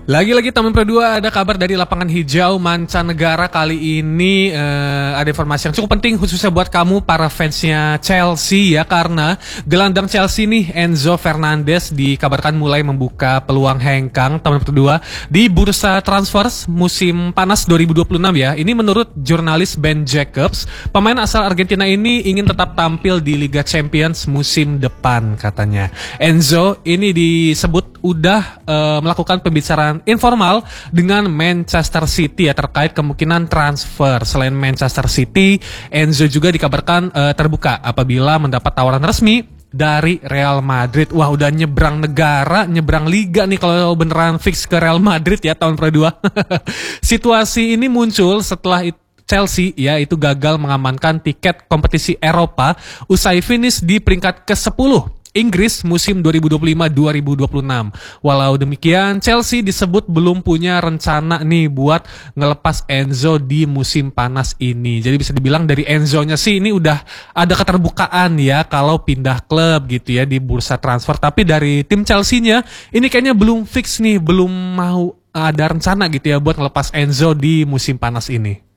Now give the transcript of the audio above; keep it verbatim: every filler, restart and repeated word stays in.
Lagi-lagi teman Pro dua ada kabar dari lapangan hijau mancanegara kali ini eh, ada informasi yang cukup penting khususnya buat kamu para fansnya Chelsea ya, karena gelandang Chelsea nih Enzo Fernandez dikabarkan mulai membuka peluang hengkang teman Pro dua di bursa transfer musim panas dua ribu dua puluh enam ya. Ini menurut jurnalis Ben Jacobs, pemain asal Argentina ini ingin tetap tampil di Liga Champions musim depan katanya. Enzo ini disebut udah uh, melakukan pembicaraan informal dengan Manchester City ya terkait kemungkinan transfer. Selain Manchester City, Enzo juga dikabarkan uh, terbuka apabila mendapat tawaran resmi dari Real Madrid. Wah, udah nyebrang negara, nyebrang liga nih kalau beneran fix ke Real Madrid ya tahun Pro dua. Situasi ini muncul setelah itu Chelsea ya itu gagal mengamankan tiket kompetisi Eropa usai finish di peringkat ke sepuluh Inggris musim dua ribu dua puluh lima dua ribu dua puluh enam. Walau demikian, Chelsea disebut belum punya rencana nih buat ngelepas Enzo di musim panas ini. Jadi bisa dibilang dari Enzo-nya sih ini udah ada keterbukaan ya kalau pindah klub gitu ya di bursa transfer. Tapi dari tim Chelsea-nya ini kayaknya belum fix nih, belum mau ada rencana gitu ya buat ngelepas Enzo di musim panas ini.